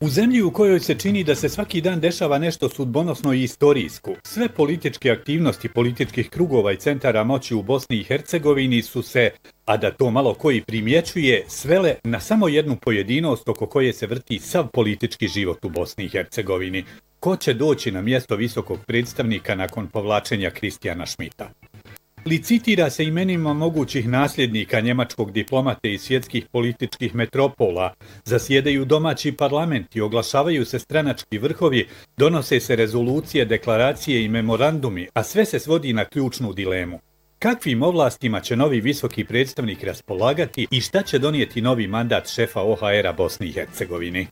U zemlji u kojoj se čini da se svaki dan dešava nešto sudbonosno i istorijsko, sve političke aktivnosti političkih krugova i centara moći u Bosni i Hercegovini su se, a da to malo koji primjećuje, svele na samo jednu pojedinost oko koje se vrti sav politički život u Bosni i Hercegovini. Ko će doći na mjesto visokog predstavnika nakon povlačenja Kristijana Schmidta? Licitira se imenima mogućih nasljednika njemačkog diplomate i svjetskih političkih metropola, zasjedaju domaći parlamenti, oglašavaju se stranački vrhovi, donose se rezolucije, deklaracije i memorandumi, a sve se svodi na ključnu dilemu. Kakvim ovlastima će novi visoki predstavnik raspolagati i šta će donijeti novi mandat šefa OHR-a Bosni i Hercegovini?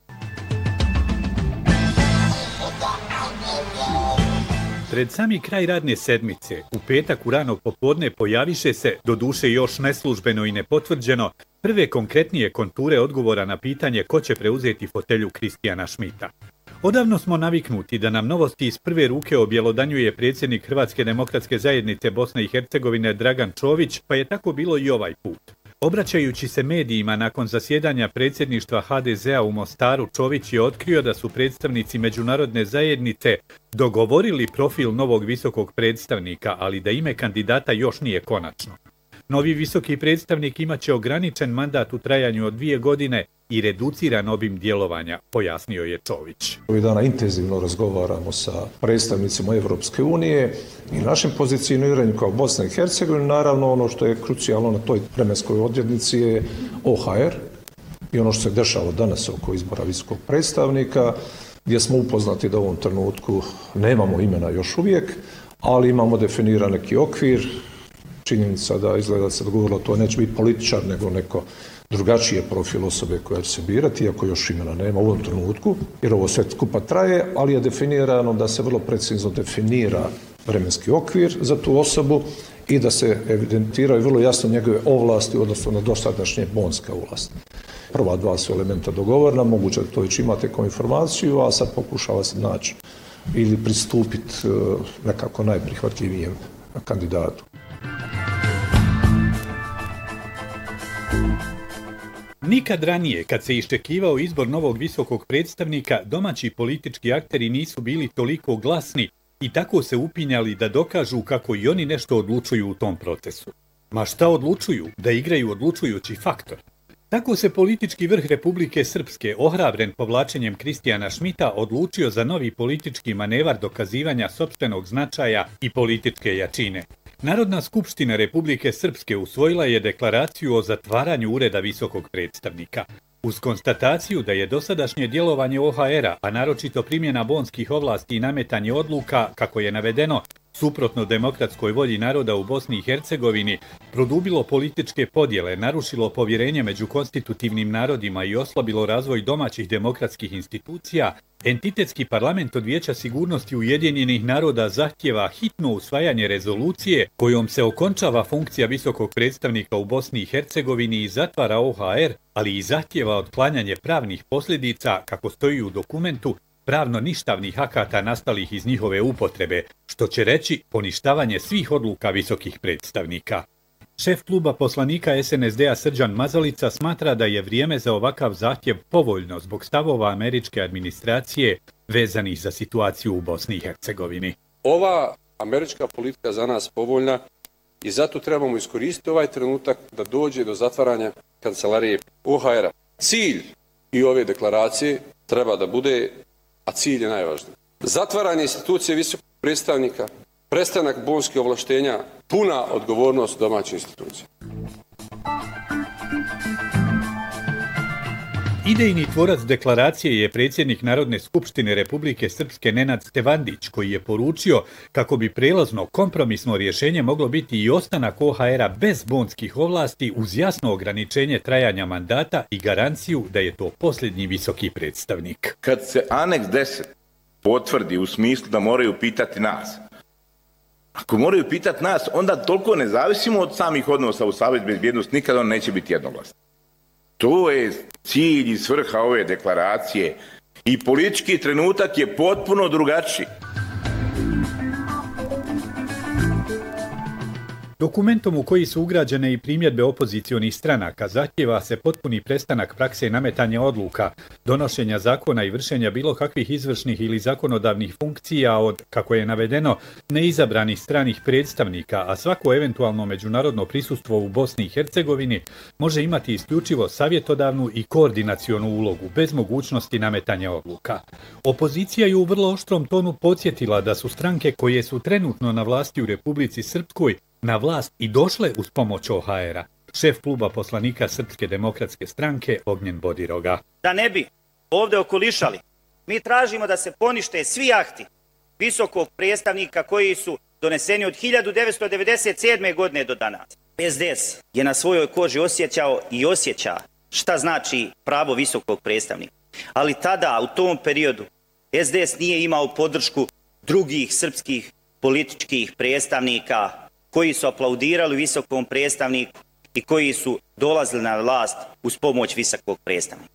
Pred sami kraj radne sedmice, u petak u rano popodne pojaviše se, doduše još neslužbeno i nepotvrđeno, prve konkretnije konture odgovora na pitanje ko će preuzeti fotelju Kristijana Schmidta. Odavno smo naviknuti da nam novosti iz prve ruke objelodanjuje predsjednik Hrvatske demokratske zajednice Bosne i Hercegovine Dragan Čović, pa je tako bilo i ovaj put. Obraćajući se medijima nakon zasjedanja predsjedništva HDZ-a u Mostaru, Čović je otkrio da su predstavnici međunarodne zajednice dogovorili profil novog visokog predstavnika, ali da ime kandidata još nije konačno. Novi visoki predstavnik imaće ograničen mandat u trajanju od 2 godine i reduciran obim djelovanja, pojasnio je Čović. Ovih dana intenzivno razgovaramo sa predstavnicima Evropske unije i našem pozicioniranju kao Bosna i Hercegovina. Naravno, ono što je krucijalno na toj vremenskoj odrednici je OHR i ono što se dešava danas oko izbora visokog predstavnika, gdje smo upoznati da u ovom trenutku nemamo imena još uvijek, ali imamo definiran neki okvir. Činjenica da izgleda da se dogovorilo to neće biti političar, nego neko drugačije profil osobe koja će se birati, iako još imena nema u ovom trenutku, jer ovo sve skupa traje, ali je definirano da se vrlo precizno definira vremenski okvir za tu osobu i da se evidentiraju vrlo jasno njegove ovlasti odnosno na dosadašnje bonske ovlasti. Prva dva su elementa dogovorena, moguće da to već imate kao informaciju, a sad pokušava se naći ili pristupiti nekako najprihvatljivijem kandidatu. Nikad ranije, kad se iščekivao izbor novog visokog predstavnika, domaći politički akteri nisu bili toliko glasni i tako se upinjali da dokažu kako i oni nešto odlučuju u tom procesu. Ma šta odlučuju? Da igraju odlučujući faktor. Tako se politički vrh Republike Srpske, ohrabren povlačenjem Kristijana Schmidta, odlučio za novi politički manevar dokazivanja sopstvenog značaja i političke jačine. Narodna skupština Republike Srpske usvojila je deklaraciju o zatvaranju ureda visokog predstavnika. Uz konstataciju da je dosadašnje djelovanje OHR-a, a naročito primjena bonskih ovlasti i nametanje odluka, kako je navedeno, suprotno demokratskoj volji naroda u Bosni i Hercegovini, produbilo političke podjele, narušilo povjerenje među konstitutivnim narodima i oslabilo razvoj domaćih demokratskih institucija, entitetski parlament od Vijeća sigurnosti Ujedinjenih naroda zahtjeva hitno usvajanje rezolucije kojom se okončava funkcija visokog predstavnika u Bosni i Hercegovini i zatvara OHR, ali i zahtjeva otklanjanje pravnih posljedica, kako stoji u dokumentu, pravno ništavnih akata nastalih iz njihove upotrebe, što će reći poništavanje svih odluka visokih predstavnika. Šef kluba poslanika SNSD-a Srđan Mazalica smatra da je vrijeme za ovakav zahtjev povoljno zbog stavova američke administracije vezanih za situaciju u Bosni i Hercegovini. Ova američka politika za nas povoljna i zato trebamo iskoristiti ovaj trenutak da dođe do zatvaranja kancelarije OHR-a. Cilj i ove deklaracije treba da bude, a cilj je najvažniji. Zatvaranje institucije visokog predstavnika, prestanak bonskih ovlaštenja, puna odgovornost domaće institucije. Idejni tvorac deklaracije je predsjednik Narodne skupštine Republike Srpske Nenad Stevandić, koji je poručio kako bi prelazno kompromisno rješenje moglo biti i ostanak OHR-a bez bonskih ovlasti uz jasno ograničenje trajanja mandata i garanciju da je to posljednji visoki predstavnik. Kad se aneks 10 potvrdi u smislu da moraju pitati nas, ako moraju pitati nas, onda toliko ne zavisimo od samih odnosa u Savezu bezbjednosti, nikada on neće biti jednoglasan. To je cilj i svrha ove deklaracije i politički trenutak je potpuno drugačiji. Dokumentom u koji su ugrađene i primjedbe opozicionih stranaka zahtijeva se potpuni prestanak prakse nametanja odluka, donošenja zakona i vršenja bilo kakvih izvršnih ili zakonodavnih funkcija od, kako je navedeno, neizabranih stranih predstavnika, a svako eventualno međunarodno prisustvo u Bosni i Hercegovini može imati isključivo savjetodavnu i koordinacionu ulogu, bez mogućnosti nametanja odluka. Opozicija je u vrlo oštrom tonu podsjetila da su stranke koje su trenutno na vlasti u Republici Srpskoj na vlast i došle uz pomoć OHR-a. Šef kluba poslanika Srpske demokratske stranke Ognjen Bodiroga. Da ne bi ovdje okolišali, mi tražimo da se ponište svi akti visokog predstavnika koji su doneseni od 1997. godine do danas. SDS je na svojoj koži osjećao i osjeća šta znači pravo visokog predstavnika. Ali tada, u tom periodu, SDS nije imao podršku drugih srpskih političkih predstavnika koji su aplaudirali visokom predstavniku i koji su dolazili na vlast uz pomoć visokog predstavnika.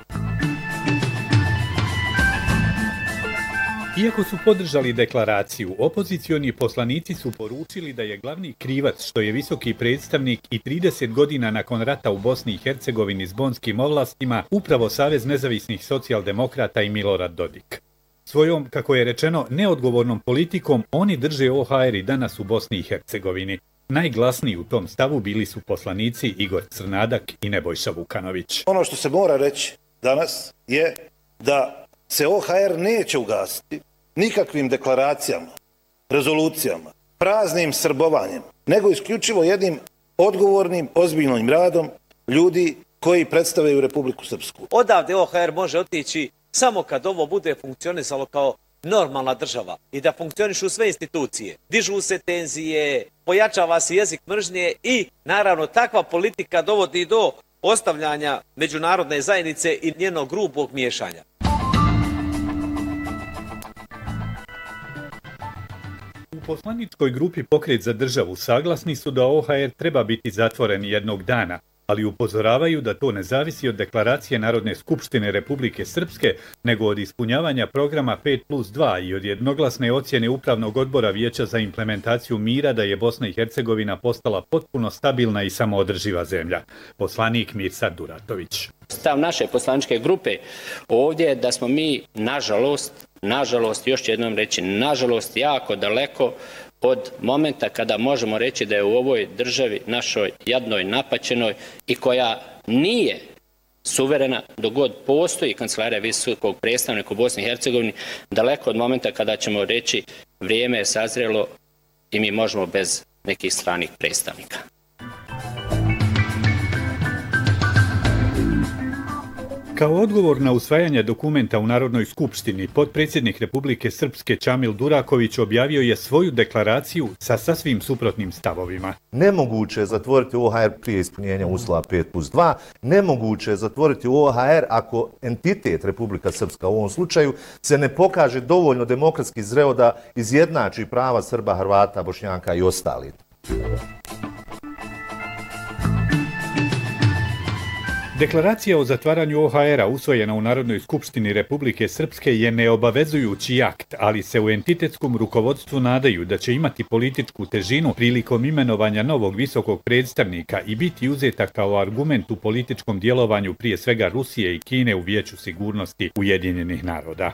Iako su podržali deklaraciju, opozicioni poslanici su poručili da je glavni krivac što je visoki predstavnik i 30 godina nakon rata u Bosni i Hercegovini s bonskim ovlastima upravo Savez nezavisnih socijaldemokrata i Milorad Dodik. Svojom, kako je rečeno, neodgovornom politikom oni drže OHR i danas u Bosni i Hercegovini. Najglasniji u tom stavu bili su poslanici Igor Crnadak i Nebojša Vukanović. Ono što se mora reći danas je da se OHR neće ugasiti nikakvim deklaracijama, rezolucijama, praznim srbovanjem, nego isključivo jednim odgovornim, ozbiljnim radom ljudi koji predstavljaju Republiku Srpsku. Odavde OHR može otići samo kad ovo bude funkcionisalo kao normalna država i da funkcionišu sve institucije. Dižu se tenzije, pojačava se jezik mržnje i naravno takva politika dovodi do ostavljanja međunarodne zajednice i njenog grubog miješanja. U poslaničkoj grupi Pokret za državu saglasni su da OHR treba biti zatvoren jednog dana, ali upozoravaju da to ne zavisi od deklaracije Narodne skupštine Republike Srpske, nego od ispunjavanja programa 5+2 i od jednoglasne ocjene Upravnog odbora Vijeća za implementaciju mira da je Bosna i Hercegovina postala potpuno stabilna i samoodrživa zemlja. Poslanik Mirsad Duratović. Stav naše poslaničke grupe ovdje je da smo mi, nažalost, još ću jednom reći, nažalost, jako daleko od momenta kada možemo reći da je u ovoj državi našoj jadnoj, napaćenoj i koja nije suverena dok god postoji kancelarija visokog predstavnika u Bosni i Hercegovini, daleko od momenta kada ćemo reći vrijeme je sazrelo i mi možemo bez nekih stranih predstavnika. Kao odgovor na usvajanje dokumenta u Narodnoj skupštini, potpredsjednik Republike Srpske Čamil Duraković objavio je svoju deklaraciju sa sasvim suprotnim stavovima. Nemoguće je zatvoriti OHR prije ispunjenja uslova 5+2, nemoguće je zatvoriti OHR ako entitet Republika Srpska u ovom slučaju se ne pokaže dovoljno demokratski zreo da izjednači prava Srba, Hrvata, Bošnjaka i ostalih. Deklaracija o zatvaranju OHR-a usvojena u Narodnoj skupštini Republike Srpske je neobavezujući akt, ali se u entitetskom rukovodstvu nadaju da će imati političku težinu prilikom imenovanja novog visokog predstavnika i biti uzeta kao argument u političkom djelovanju prije svega Rusije i Kine u Vijeću sigurnosti Ujedinjenih naroda.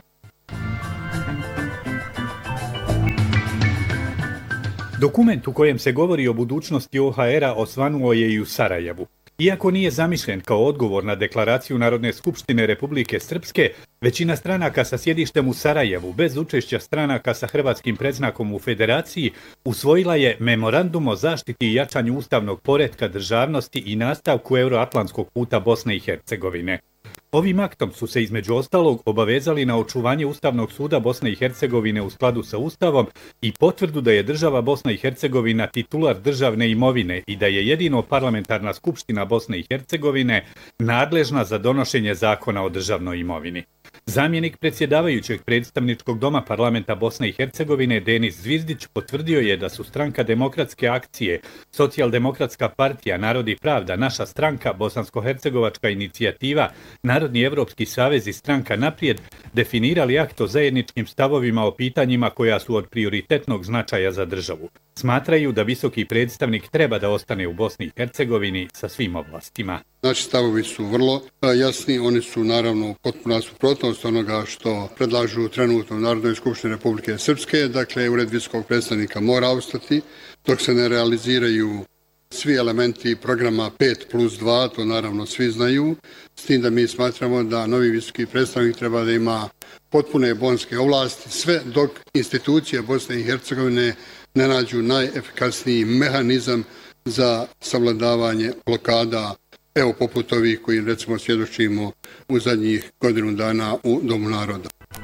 Dokument u kojem se govori o budućnosti OHR-a osvanuo je i u Sarajevu. Iako nije zamišljen kao odgovor na deklaraciju Narodne skupštine Republike Srpske, većina stranaka sa sjedištem u Sarajevu, bez učešća stranaka sa hrvatskim predznakom u Federaciji, usvojila je Memorandum o zaštiti i jačanju ustavnog poretka, državnosti i nastavku euroatlantskog puta Bosne i Hercegovine. Ovim aktom su se između ostalog obavezali na očuvanje Ustavnog suda Bosne i Hercegovine u skladu sa Ustavom i potvrdu da je država Bosna i Hercegovina titular državne imovine i da je jedino parlamentarna skupština Bosne i Hercegovine nadležna za donošenje zakona o državnoj imovini. Zamjenik predsjedavajućeg predstavničkog doma parlamenta Bosne i Hercegovine Denis Zvizdić potvrdio je da su Stranka demokratske akcije, Socijaldemokratska partija, Narod i pravda, Naša stranka, Bosansko-hercegovačka inicijativa, Narodni evropski savez i Stranka naprijed definirali akt o zajedničkim stavovima o pitanjima koja su od prioritetnog značaja za državu. Smatraju da visoki predstavnik treba da ostane u Bosni i Hercegovini sa svim oblastima. Naši stavovi su vrlo jasni, oni su naravno potpuna suprotnost onoga što predlažu trenutno u Narodnoj skupštini Republike Srpske, dakle ured visokog predstavnika mora ostati dok se ne realiziraju svi elementi programa 5+2, to naravno svi znaju, s tim da mi smatramo da novi visoki predstavnik treba da ima potpune bonske ovlasti, sve dok institucije Bosne i Hercegovine ne nađu najefikasniji mehanizam za savladavanje blokada, evo poput ovih koji recimo svjedočimo u zadnjih godinu dana u Domu naroda.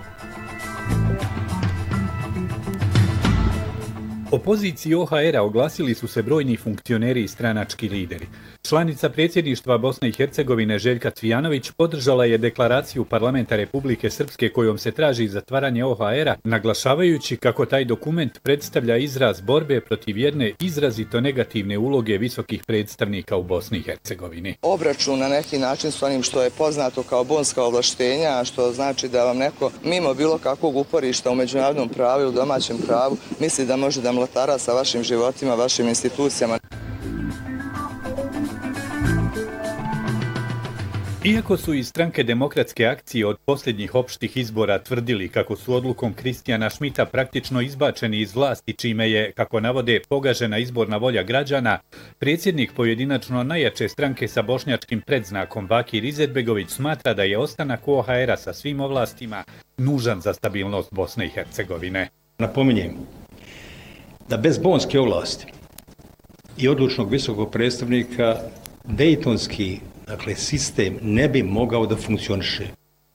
Opoziciji OHR-a oglasili su se brojni funkcioneri i stranački lideri. Članica predsjedništva Bosne i Hercegovine Željka Cvijanović podržala je deklaraciju Parlamenta Republike Srpske kojom se traži zatvaranje OHR-a, naglašavajući kako taj dokument predstavlja izraz borbe protiv jedne izrazito negativne uloge visokih predstavnika u Bosni i Hercegovini. Obračun na neki način s onim što je poznato kao bonska ovlaštenja, što znači da vam neko mimo bilo kakvog uporišta u međunarodnom pravu i u domaćem pravu misli da može da mlatara sa vašim životima, vašim institucijama. Iako su iz stranke Demokratske akcije od posljednjih opštih izbora tvrdili kako su odlukom Kristijana Šmita praktično izbačeni iz vlasti, čime je, kako navode, pogažena izborna volja građana, predsjednik pojedinačno najjače stranke sa bošnjačkim predznakom Bakir Izetbegović smatra da je ostanak OHR-a sa svim ovlastima nužan za stabilnost Bosne i Hercegovine. Napominjem da bez bonske ovlasti i odlučnog visokog predstavnika dejtonski sistem ne bi mogao da funkcioniše.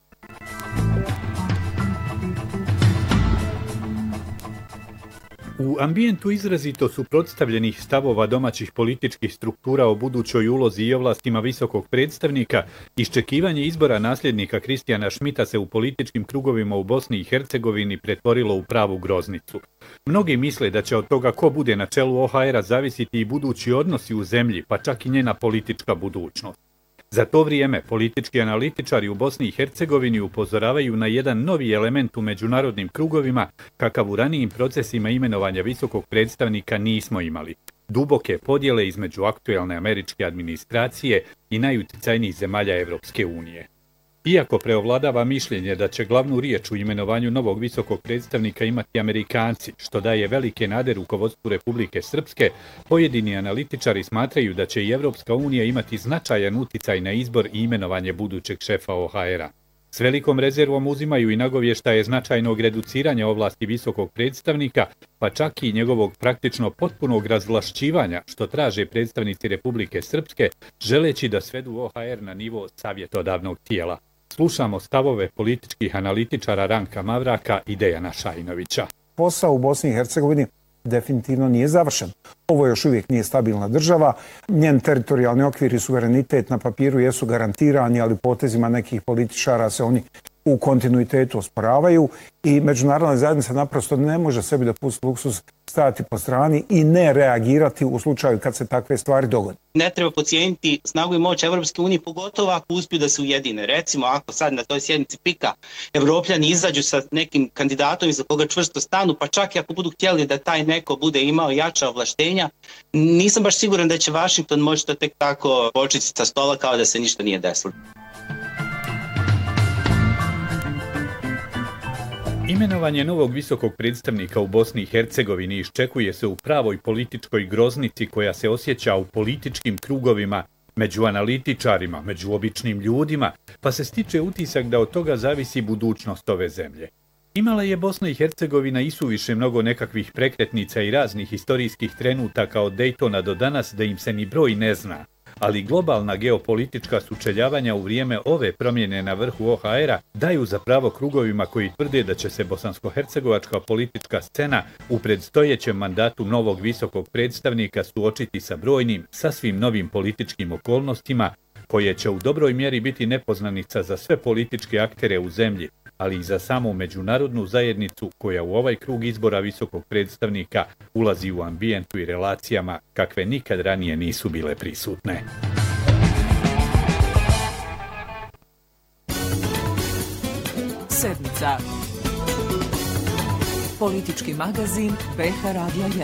U ambijentu izrazito suprotstavljenih stavova domaćih političkih struktura o budućoj ulozi i ovlastima visokog predstavnika, iščekivanje izbora nasljednika Kristijana Šmita se u političkim krugovima u Bosni i Hercegovini pretvorilo u pravu groznicu. Mnogi misle da će od toga ko bude na čelu OHR-a zavisiti i budući odnosi u zemlji, pa čak i njena politička budućnost. Za to vrijeme politički analitičari u Bosni i Hercegovini upozoravaju na jedan novi element u međunarodnim krugovima kakav u ranijim procesima imenovanja visokog predstavnika nismo imali. Duboke podjele između aktuelne američke administracije i najuticajnijih zemalja Evropske unije. Iako preovladava mišljenje da će glavnu riječ u imenovanju novog visokog predstavnika imati Amerikanci, što daje velike nade rukovodstvu Republike Srpske, pojedini analitičari smatraju da će i Evropska unija imati značajan uticaj na izbor i imenovanje budućeg šefa OHR-a. S velikom rezervom uzimaju i nagovještaje značajnog reduciranja ovlasti visokog predstavnika, pa čak i njegovog praktično potpunog razvlašćivanja, što traže predstavnici Republike Srpske, želeći da svedu OHR na nivo savjetodavnog tijela. Slušamo stavove političkih analitičara Ranka Mavraka i Dejana Šajinovića. Posao u Bosni i Hercegovini definitivno nije završen. Ovo još uvijek nije stabilna država. Njen teritorijalni okvir i suverenitet na papiru jesu garantirani, ali potezima nekih političara se oni u kontinuitetu osporavaju i međunarodna zajednica naprosto ne može sebi da pusti luksuz stajati po strani i ne reagirati u slučaju kad se takve stvari dogode. Ne treba podcijeniti snagu i moć Evropske unije, pogotovo ako uspiju da se ujedine. Recimo, ako sad na toj sjednici PIK-a Evropljani izađu sa nekim kandidatom iza koga čvrsto stanu, pa čak i ako budu htjeli da taj neko bude imao jača ovlaštenja, nisam baš siguran da će Vašington moći to tek tako početi sa stola kao da se ništa nije desilo. Imenovanje novog visokog predstavnika u Bosni i Hercegovini iščekuje se u pravoj političkoj groznici koja se osjeća u političkim krugovima, među analitičarima, među običnim ljudima, pa se stiče utisak da od toga zavisi budućnost ove zemlje. Imala je Bosna i Hercegovina isuviše mnogo nekakvih prekretnica i raznih historijskih trenutaka od Dejtona do danas da im se ni broj ne zna, ali globalna geopolitička sučeljavanja u vrijeme ove promjene na vrhu OHR-a daju za pravo krugovima koji tvrde da će se bosansko-hercegovačka politička scena u predstojećem mandatu novog visokog predstavnika suočiti sa brojnim, sasvim novim političkim okolnostima, koje će u dobroj mjeri biti nepoznanica za sve političke aktere u zemlji, ali i za samu međunarodnu zajednicu koja u ovaj krug izbora visokog predstavnika ulazi u ambijentu i relacijama kakve nikad ranije nisu bile prisutne. Sedmica. Politički magazin BH Radija 1.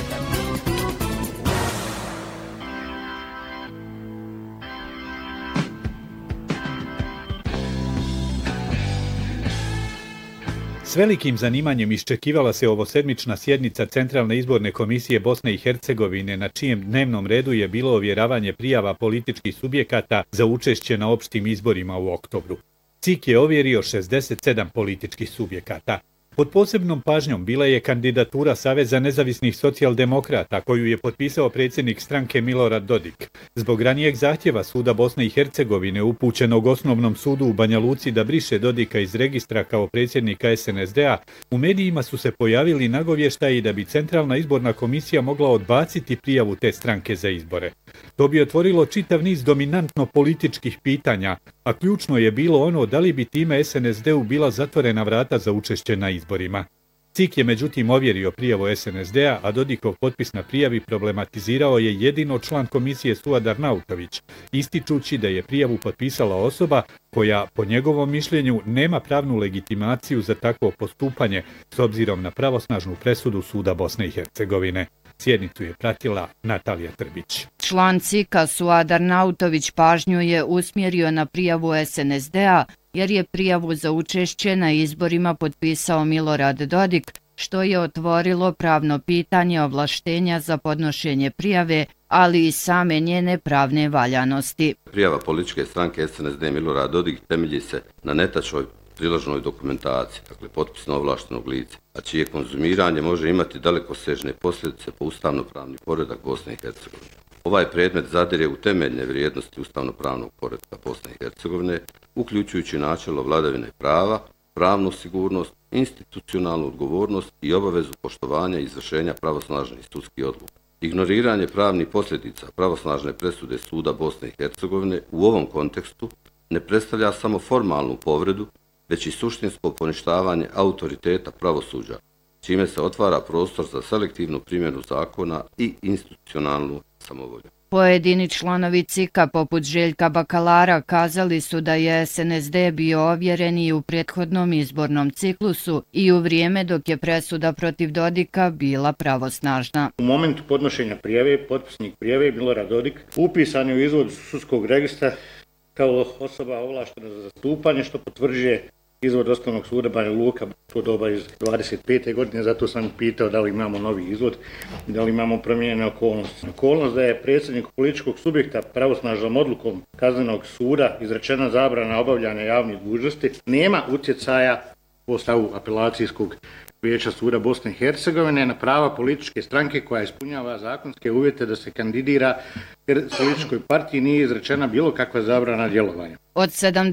S velikim zanimanjem iščekivala se ovosedmična sjednica Centralne izborne komisije Bosne i Hercegovine, na čijem dnevnom redu je bilo ovjeravanje prijava političkih subjekata za učešće na opštim izborima u oktobru. CIK je ovjerio 67 političkih subjekata. Pod posebnom pažnjom bila je kandidatura Saveza nezavisnih socijaldemokrata koju je potpisao predsjednik stranke Milorad Dodik. Zbog ranijeg zahtjeva Suda Bosne i Hercegovine upućenog Osnovnom sudu u Banja Luci da briše Dodika iz registra kao predsjednika SNSD-a, u medijima su se pojavili nagovještaji da bi Centralna izborna komisija mogla odbaciti prijavu te stranke za izbore. To bi otvorilo čitav niz dominantno političkih pitanja, a ključno je bilo ono da li bi time SNSD-u bila zatvorena vrata za učešće na izborima. CIK je međutim ovjerio prijavu SNSD-a, a Dodikov potpis na prijavi problematizirao je jedino član komisije Suad Arnautović, ističući da je prijavu potpisala osoba koja, po njegovom mišljenju, nema pravnu legitimaciju za takvo postupanje s obzirom na pravosnažnu presudu Suda Bosne i Hercegovine. Sjednicu je pratila Natalija Trbić. Član CIK-a Suad Arnautović pažnju je usmjerio na prijavu SNSD-a, jer je prijavu za učešće na izborima potpisao Milorad Dodik, što je otvorilo pravno pitanje ovlaštenja za podnošenje prijave, ali i same njene pravne valjanosti. Prijava političke stranke SNSD Milorad Dodik temelji se na netačnoj priloženoj dokumentaciji, dakle potpis na ovlaštenog lica, a čije konzumiranje može imati dalekosežne posljedice po ustavno-pravni poredak Bosne i Hercegovine. Ovaj predmet zadire u temeljne vrijednosti ustavno-pravnog poretka Bosne i Hercegovine, uključujući načelo vladavine prava, pravnu sigurnost, institucionalnu odgovornost i obavezu poštovanja i izvršenja pravosnažnih sudskih odluka. Ignoriranje pravnih posljedica pravosnažne presude Suda Bosne i Hercegovine u ovom kontekstu ne predstavlja samo formalnu povredu, već i suštinsko poništavanje autoriteta pravosuđa, čime se otvara prostor za selektivnu primjenu zakona i institucionalnu samovolju. Pojedini članovi CIK-a poput Željka Bakalara kazali su da je SNSD bio ovjeren i u prethodnom izbornom ciklusu i u vrijeme dok je presuda protiv Dodika bila pravosnažna. U momentu podnošenja prijave, potpisnik prijave Milorad Dodik upisan je u izvod sudskog registra kao osoba ovlaštena za zastupanje, što potvrđuje izvod Osnovnog suda Banja Luka to doba iz 25. godine, zato sam pitao da li imamo novi izvod, da li imamo promijenjene okolnosti. Okolnost da je predsjednik političkog subjekta pravosnažnom odlukom kaznenog suda izrečena zabrana obavljanja javnih dužnosti nema utjecaja po stavu apelacijskog vijeća Suda Bosne i Hercegovine na prava političke stranke koja ispunjava zakonske uvjete da se kandidira jer političkoj partiji nije izrečena bilo kakva zabrana djelovanja. Od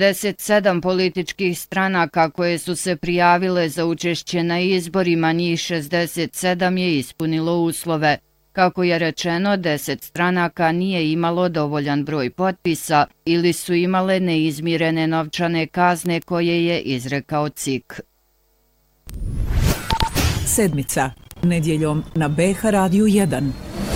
77 političkih stranaka koje su se prijavile za učešće na izborima, njih 67 je ispunilo uslove. Kako je rečeno, 10 stranaka nije imalo dovoljan broj potpisa ili su imale neizmirene novčane kazne koje je izrekao CIK. Sedmica, nedjeljom na BH Radiju 1.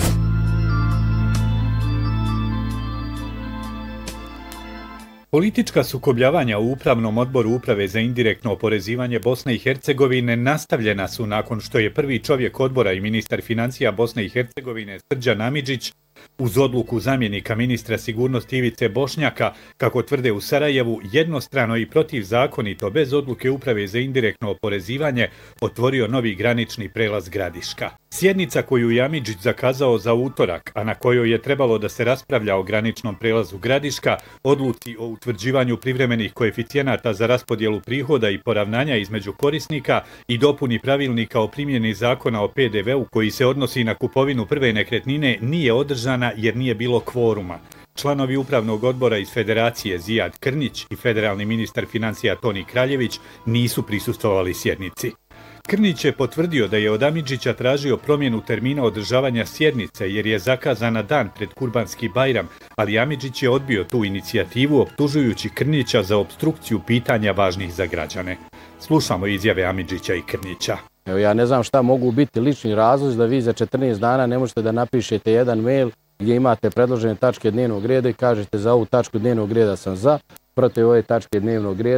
Politička sukobljavanja u Upravnom odboru Uprave za indirektno oporezivanje Bosne i Hercegovine nastavljena su nakon što je prvi čovjek odbora i ministar financija Bosne i Hercegovine Srđan Amidžić uz odluku zamjenika ministra sigurnosti Ivice Bošnjaka, kako tvrde u Sarajevu, jednostrano i protivzakonito bez odluke Uprave za indirektno oporezivanje otvorio novi granični prelaz Gradiška. Sjednica koju je Amidžić zakazao za utorak, a na kojoj je trebalo da se raspravlja o graničnom prelazu Gradiška, odluci o utvrđivanju privremenih koeficijenata za raspodjelu prihoda i poravnanja između korisnika i dopuni pravilnika o primjeni zakona o PDV-u koji se odnosi na kupovinu prve nekretnine nije održana jer nije bilo kvoruma. Članovi upravnog odbora iz Federacije Zijad Krnić i federalni ministar financija Toni Kraljević nisu prisustvovali sjednici. Krnić je potvrdio da je od Amidžića tražio promjenu termina održavanja sjednice jer je zakazana dan pred Kurbanski Bajram, ali Amidžić je odbio tu inicijativu optužujući Krnića za opstrukciju pitanja važnih za građane. Slušamo izjave Amidžića i Krnića. Evo, ja ne znam šta mogu biti lični razlozi da vi za 14 dana ne možete da napišete jedan mail gdje imate predložene tačke dnevnog reda i kažete za ovu tačku dnevnog reda sam za, protiv ove tačke dnevnog reda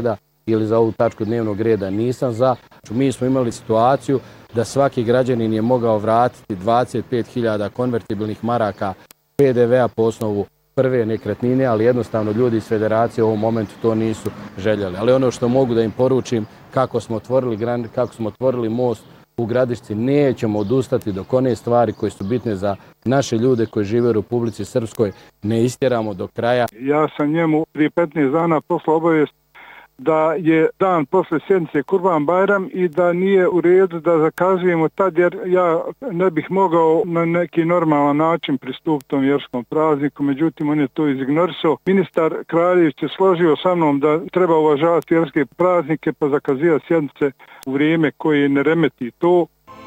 ili za ovu tačku dnevnog reda nisam za. Mi smo imali situaciju da svaki građanin je mogao vratiti 25.000 konvertibilnih maraka PDV-a po osnovu prve nekretnine, ali jednostavno ljudi iz federacije u ovom momentu to nisu željeli. Ali ono što mogu da im poručim, kako smo otvorili most u Gradišci, nećemo odustati dok one stvari koje su bitne za naše ljude koji žive u Republici Srpskoj ne istjeramo do kraja. Ja sam njemu prije 15 dana poslao obavijest da je dan posle sjednice Kurban Bajram i da nije u redu da zakazujemo tad, jer ja ne bih mogao na neki normalan način pristupiti tom vjerskom prazniku, međutim on je to izignorisao. Ministar Kraljević je složio sa mnom da treba uvažavati vjerske praznike pa zakazivati sjednice u vrijeme koje ne remeti to.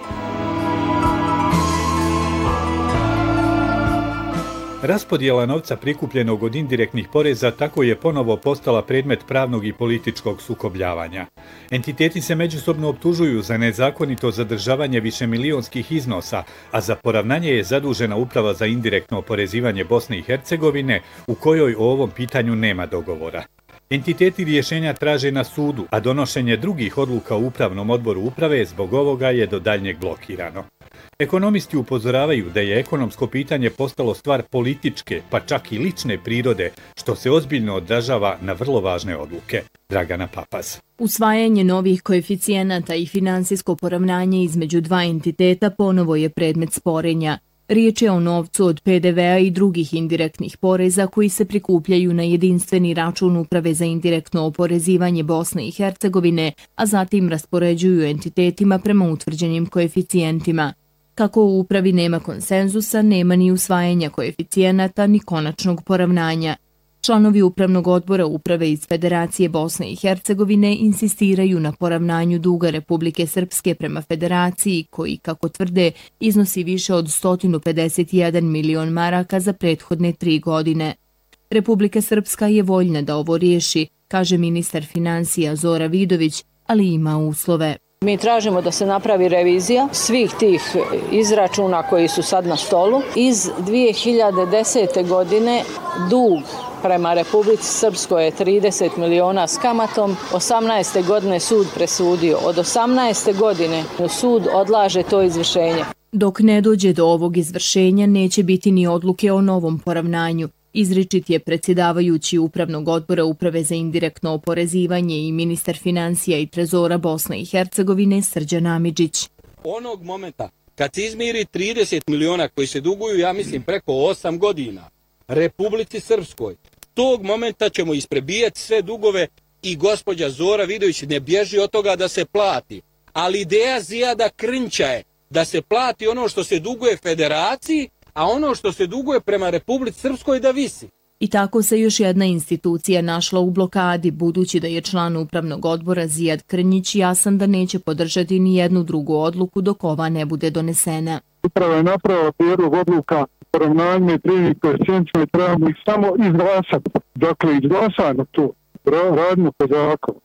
Raspodjela novca prikupljenog od indirektnih poreza tako je ponovo postala predmet pravnog i političkog sukobljavanja. Entiteti se međusobno optužuju za nezakonito zadržavanje višemilionskih iznosa, a za poravnanje je zadužena Uprava za indirektno oporezivanje Bosne i Hercegovine, u kojoj o ovom pitanju nema dogovora. Entiteti rješenja traže na sudu, a donošenje drugih odluka u Upravnom odboru uprave zbog ovoga je do daljnjeg blokirano. Ekonomisti upozoravaju da je ekonomsko pitanje postalo stvar političke, pa čak i lične prirode, što se ozbiljno odražava na vrlo važne odluke. Dragana Papaz. Usvajanje novih koeficijenata i finansijsko poravnanje između dva entiteta ponovo je predmet sporenja. Riječ je o novcu od PDV-a i drugih indirektnih poreza koji se prikupljaju na jedinstveni račun Uprave za indirektno oporezivanje Bosne i Hercegovine, a zatim raspoređuju entitetima prema utvrđenim koeficijentima. Kako u upravi nema konsenzusa, nema ni usvajanja koeficijenata ni konačnog poravnanja. Članovi Upravnog odbora Uprave iz Federacije Bosne i Hercegovine insistiraju na poravnanju duga Republike Srpske prema Federaciji, koji, kako tvrde, iznosi više od 151 milion maraka za prethodne 3 godine. Republika Srpska je voljna da ovo riješi, kaže ministar financija Zora Vidović, ali ima uslove. Mi tražimo da se napravi revizija svih tih izračuna koji su sad na stolu. Iz 2010. godine dug prema Republici Srpskoj je 30 miliona s kamatom. 18. godine sud presudio. Od 18. godine sud odlaže to izvršenje. Dok ne dođe do ovog izvršenja, neće biti ni odluke o novom poravnanju. Izričit je predsjedavajući Upravnog odbora Uprave za indirektno oporezivanje i ministar financija i trezora Bosne i Hercegovine Srđan Amidžić. Onog momenta kad se izmiri 30 miliona koji se duguju, ja mislim preko 8 godina, Republici Srpskoj, tog momenta ćemo isprebijati sve dugove i gospođa Zora Vidović ne bježi od toga da se plati. Ali ideja Zijada Krnča je da se plati ono što se duguje Federaciji, a ono što se duguje prema Republici Srpskoj da visi. I tako se još jedna institucija našla u blokadi, budući da je član Upravnog odbora Zijad Krnjić jasan da neće podržati ni jednu drugu odluku dok ova ne bude donesena. Uprava je napravila prijedlog odluka poravnanje trening koeficijentima i trebamo ih samo izglasati. Dakle, izglasajmo to, radimo po zakonu.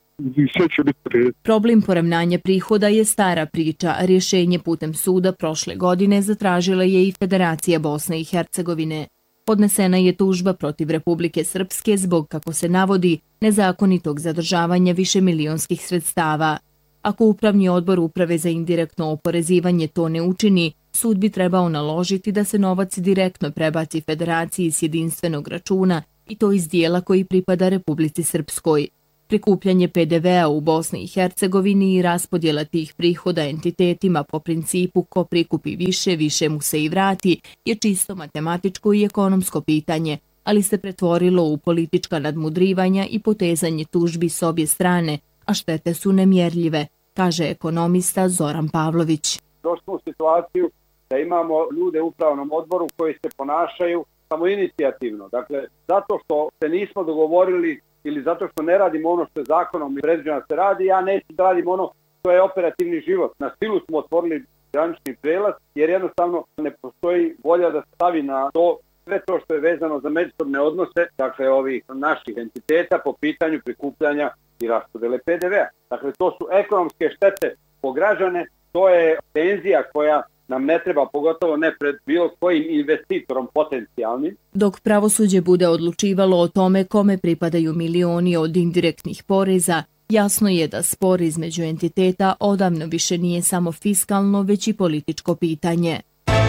Problem poravnanja prihoda je stara priča, a rješenje putem suda prošle godine zatražila je i Federacija Bosne i Hercegovine. Podnesena je tužba protiv Republike Srpske zbog, kako se navodi, nezakonitog zadržavanja višemilionskih sredstava. Ako Upravni odbor Uprave za indirektno oporezivanje to ne učini, sud bi trebao naložiti da se novac direktno prebaci Federaciji s jedinstvenog računa i to iz dijela koji pripada Republici Srpskoj. Prikupljanje PDV-a u Bosni i Hercegovini i raspodjela tih prihoda entitetima po principu ko prikupi više, više mu se i vrati je čisto matematičko i ekonomsko pitanje, ali se pretvorilo u politička nadmudrivanja i potezanje tužbi s obje strane, a štete su nemjerljive, kaže ekonomista Zoran Pavlović. Došli smo u situaciju da imamo ljude u upravnom odboru koji se ponašaju samoinicijativno. Dakle, zato što se nismo dogovorili ili zato što ne radimo ono što je zakonom i predviđeno se radi, ja neću da radim ono što je operativni život. Na silu smo otvorili granični prelaz jer jednostavno ne postoji volja da stavi na to sve to što je vezano za međusobne odnose, dakle ovih naših entiteta po pitanju prikupljanja i raspodele PDV-a. Dakle, to su ekonomske štete po građane, to je tenzija koja nam ne treba, pogotovo ne pred bilo kojim investitorom potencijalnim. Dok pravosuđe bude odlučivalo o tome kome pripadaju milioni od indirektnih poreza, Jasno je da spor između entiteta odavno više nije samo fiskalno, već i političko pitanje.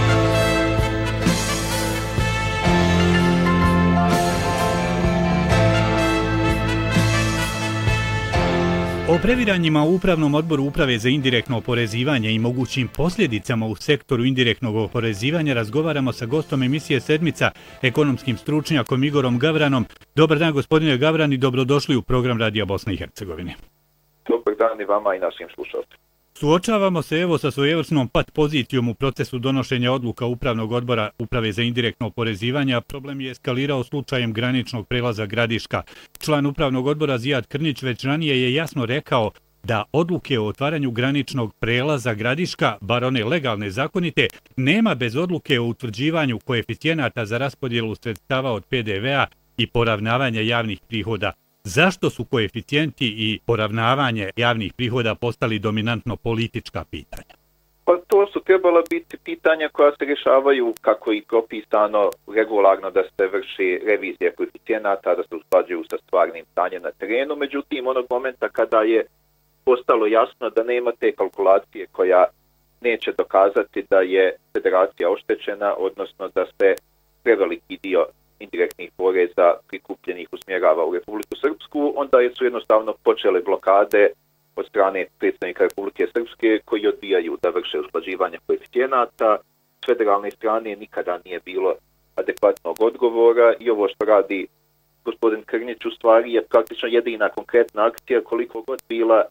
O previranjima u Upravnom odboru Uprave za indirektno oporezivanje i mogućim posljedicama u sektoru indirektnog oporezivanja razgovaramo sa gostom emisije Sedmica, ekonomskim stručnjakom Igorom Gavranom. Dobar dan, gospodine Gavran, i dobrodošli u program Radija Bosne i Hercegovine. Dobar dan i vama i našim slušalcima. Suočavamo se evo sa svojevrsnom pat pozicijom u procesu donošenja odluka Upravnog odbora Uprave za indirektno oporezivanje, a problem je eskalirao slučajem graničnog prelaza Gradiška. Član Upravnog odbora Zijad Krnić već ranije je jasno rekao da odluke o otvaranju graničnog prelaza Gradiška, bar one legalne zakonite, nema bez odluke o utvrđivanju koeficijenata za raspodjelu sredstava od PDV-a i poravnavanja javnih prihoda. Zašto su koeficijenti i poravnavanje javnih prihoda postali dominantno politička pitanja? Pa to su trebala biti pitanja koja se rješavaju kako i propisano regularno da se vrši revizija koeficijenata, da se usklađuju sa stvarnim stanjem na terenu. Međutim, onog momenta kada je postalo jasno da nema te kalkulacije koja neće dokazati da je federacija oštećena, odnosno da se preveliki dio indirektnih poreza prikupljenih usmjerava u Republiku Srpsku, onda su jednostavno počele blokade od strane predstavnika Republike Srpske koji odbijaju da vrše usklađivanje koeficijenata. S federalne strane nikada nije bilo adekvatnog odgovora i ovo što radi gospodin Krnić u stvari je praktično jedina konkretna akcija, koliko god bila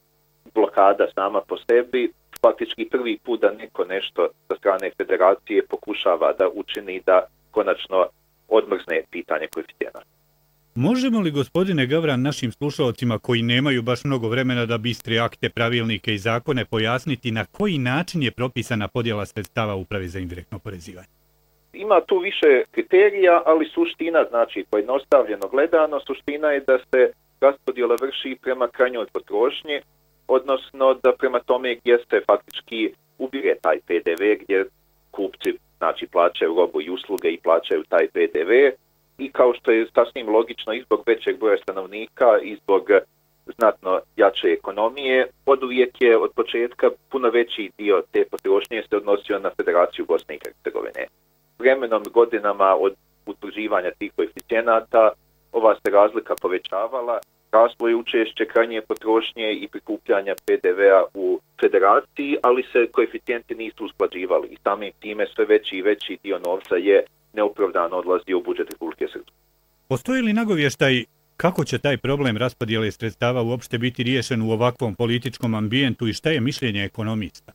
blokada sama po sebi, faktički prvi put da neko nešto sa strane federacije pokušava da učini da konačno odmrzne pitanje koeficijenata. Možemo li, gospodine Gavran, našim slušalcima koji nemaju baš mnogo vremena da bistre akte, pravilnike i zakone pojasniti na koji način je propisana podjela sredstava Uprave za indirektno oporezivanje? Ima tu više kriterija, ali suština, znači pojednostavljeno gledano, suština je da se raspodjela vrši prema krajnjoj potrošnji, odnosno da prema tome gdje se faktički ubire taj PDV, gdje kupci znači plaćaju robu i usluge i plaćaju taj PDV, i kao što je sasvim logično i zbog većeg broja stanovnika i zbog znatno jače ekonomije, oduvijek je od početka puno veći dio te potrošnje se odnosio na Federaciju Bosne i Hercegovine. Vremenom godinama od utvrđivanja tih koeficijenata ova se razlika povećavala, raslo je učešće krajnje potrošnje i prikupljanja PDV-a u federaciji, ali se koeficijenti nisu usklađivali i samim time sve veći i veći dio novca je neopravdano odlazio u budžet Republike Srpske. Postoji li nagovještaj kako će taj problem raspodjele sredstava uopšte biti riješen u ovakvom političkom ambijentu i šta je mišljenje ekonomista?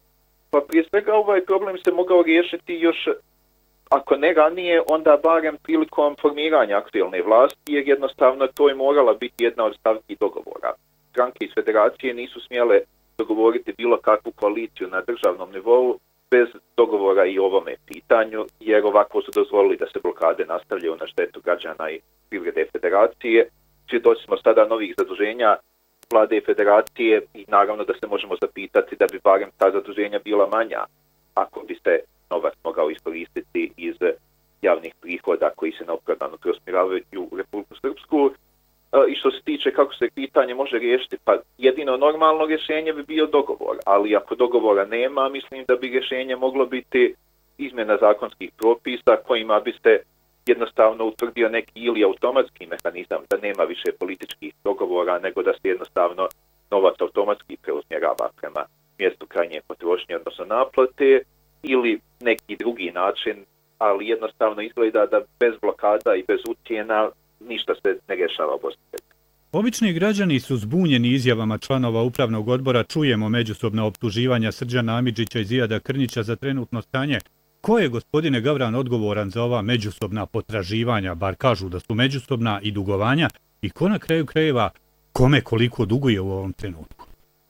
Pa prije svega ovaj problem se mogao riješiti još, ako ne ranije, onda barem prilikom formiranja aktuelne vlasti, jer jednostavno to je morala biti jedna od stavki dogovora. Stranke iz federacije nisu smjele dogovoriti bilo kakvu koaliciju na državnom nivou bez dogovora i o ovome pitanju, jer ovako su dozvolili da se blokade nastavljaju na štetu građana i privrede federacije. Svjedoci smo sada novih zaduženja vlade federacije i naravno da se možemo zapitati da bi barem ta zaduženja bila manja ako bi se novac mogao iskoristiti iz javnih prihoda koji se neopravdano preusmjeravaju u Republiku Srpsku. I što se tiče kako se pitanje može riješiti, pa jedino normalno rješenje bi bio dogovor, ali ako dogovora nema, mislim da bi rješenje moglo biti izmjena zakonskih propisa kojima bi se jednostavno utvrdio neki ili automatski mehanizam da nema više političkih dogovora, nego da se jednostavno novac automatski preusmjerava prema mjestu krajnje potrošnje, odnosno naplate, ili neki drugi način, ali jednostavno izgleda da bez blokada i bez ucjena ništa se ne rješava u Bosni. Obični građani su zbunjeni izjavama članova Upravnog odbora, čujemo međusobna optuživanja Srđana Amidžića i Zijada Krnića za trenutno stanje. Ko je, gospodine Gavran, odgovoran za ova međusobna potraživanja, bar kažu da su međusobna, i dugovanja, i ko na kraju krajeva kome koliko duguje u ovom trenutku?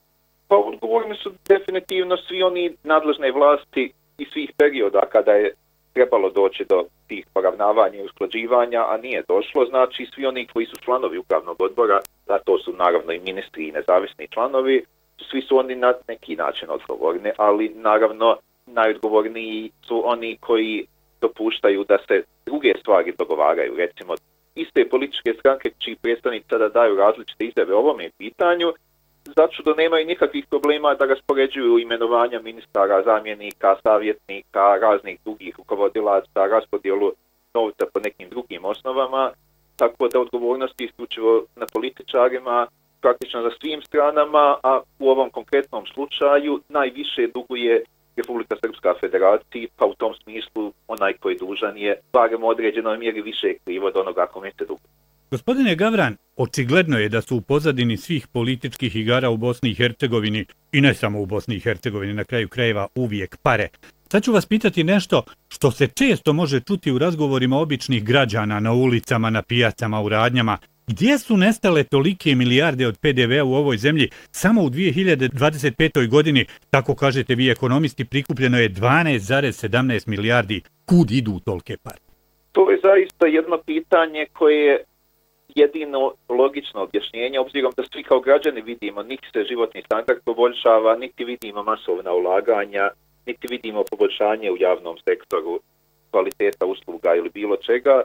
Pa odgovorni su definitivno svi oni nadležne vlasti iz svih perioda kada je trebalo doći do tih poravnavanja i usklađivanja, a nije došlo, znači svi oni koji su članovi Upravnog odbora, a to su naravno i ministri i nezavisni članovi, svi su oni na neki način odgovorni, ali naravno najodgovorniji su oni koji dopuštaju da se druge stvari dogovaraju, recimo iste političke stranke čiji predstavnici sada daju različite izjave o ovome pitanju, zato da nemaju nikakvih problema da raspoređuju imenovanja ministara, zamjenika, savjetnika, raznih drugih rukovodilaca, raspodjelu novca po nekim drugim osnovama, tako da odgovornost je isključivo na političarima, praktično za svim stranama, a u ovom konkretnom slučaju najviše duguje Republika Srpska federaciji, pa u tom smislu onaj koji je dužan je barem u određenoj mjeri više kriv od onoga kome se duguje. Gospodine Gavran, očigledno je da su u pozadini svih političkih igara u Bosni i Hercegovini, i ne samo u Bosni i Hercegovini, na kraju krajeva uvijek pare. Sad ću vas pitati nešto što se često može čuti u razgovorima običnih građana na ulicama, na pijacama, u radnjama. Gdje su nestale tolike milijarde od PDV-a u ovoj zemlji? Samo u 2025. godini, tako kažete vi ekonomisti, prikupljeno je 12,17 milijardi. Kud idu tolike pare? To je zaista jedno pitanje koje je jedino logično objašnjenje, obzirom da svi kao građani vidimo, niti se životni standard poboljšava, niti vidimo masovna ulaganja, niti vidimo poboljšanje u javnom sektoru, kvaliteta usluga ili bilo čega.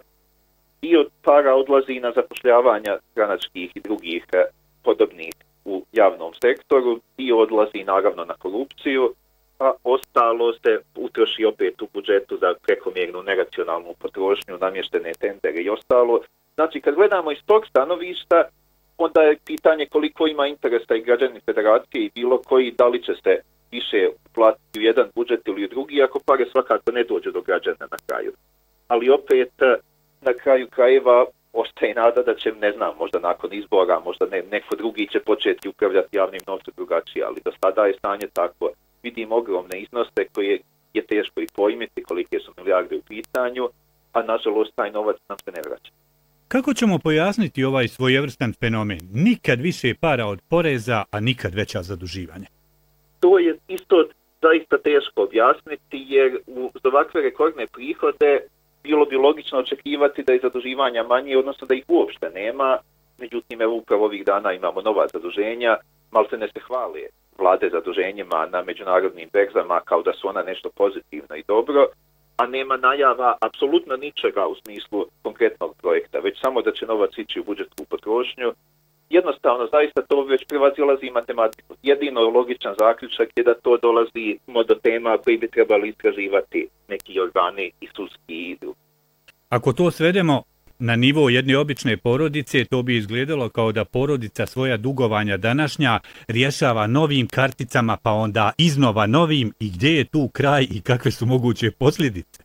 Dio para odlazi na zapošljavanja stranačkih i drugih podobnih u javnom sektoru, dio odlazi naravno na korupciju, a ostalo se utroši opet u budžetu za prekomjernu neracionalnu potrošnju, namještene tendere i ostalo. Znači, kad gledamo iz tog stanovišta, onda je pitanje koliko ima interesa i građani federacije i bilo koji, da li će se više uplatiti u jedan budžet ili u drugi, ako pare svakako ne dođe do građana na kraju. Ali opet, na kraju krajeva ostaje nada da će, ne znam, možda nakon izbora, možda neko drugi će početi upravljati javnim novcem drugačije, ali do sada je stanje tako. Vidim ogromne iznose koje je teško i pojmiti kolike su milijarde u pitanju, a nažalost taj novac nam se ne vraća. Kako ćemo pojasniti ovaj svojevrstan fenomen? Nikad više para od poreza, a nikad veća zaduživanja. To je isto zaista teško objasniti, jer uz ovakve rekordne prihode bilo bi logično očekivati da je zaduživanja manje, odnosno da ih uopšte nema. Međutim, evo upravo ovih dana imamo nova zaduženja, malo se ne se hvale vlade zaduženjima na međunarodnim berzama kao da su ona nešto pozitivno i dobro, a nema najava apsolutno ničega u smislu konkretnog projekta, već samo da će novac ići u budžetsku potrošnju. Jednostavno, zaista to već prevazilazi matematiku. Jedino logičan zaključak je da to dolazi do tema koji bi trebali istraživati neki organi i sudski i drugi. Ako to svedemo na nivo jedne obične porodice, to bi izgledalo kao da porodica svoja dugovanja današnja rješava novim karticama, pa onda iznova novim, i gdje je tu kraj i kakve su moguće posljedice?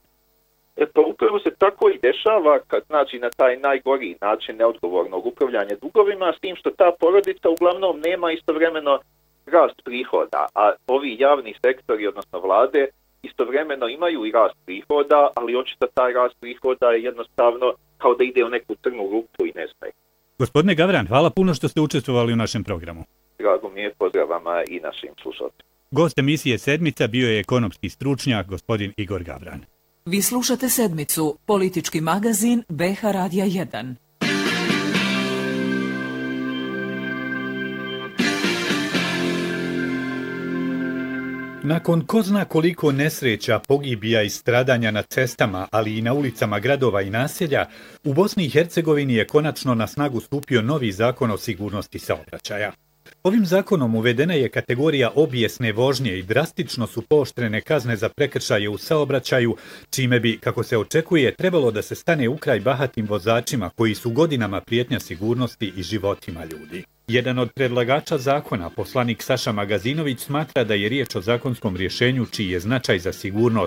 Pa upravo se tako i dešava, znači na taj najgoriji način neodgovornog upravljanja dugovima, s tim što ta porodica uglavnom nema istovremeno rast prihoda, a ovi javni sektori, odnosno vlade, istovremeno imaju i rast prihoda, ali očito taj rast prihoda je jednostavno kao da ide u neku crnu rupu i nestaje. Gospodine Gavran, hvala puno što ste učestvovali u našem programu. Drago mi je, pozdrav vama i našim slušateljima. Gost emisije Sedmica bio je ekonomski stručnjak gospodin Igor Gavran. Vi slušate Sedmicu, politički magazin BH Radija 1. Nakon ko zna koliko nesreća, pogibija i stradanja na cestama, ali i na ulicama gradova i naselja, u Bosni i Hercegovini je konačno na snagu stupio novi zakon o sigurnosti saobraćaja. Ovim zakonom uvedena je kategorija obijesne vožnje i drastično su pooštrene kazne za prekršaje u saobraćaju, čime bi, kako se očekuje, trebalo da se stane u kraj bahatim vozačima koji su godinama prijetnja sigurnosti i životima ljudi. Jedan od predlagača zakona, poslanik Saša Magazinović, smatra da je riječ o zakonskom rješenju čiji je značaj za sigurnost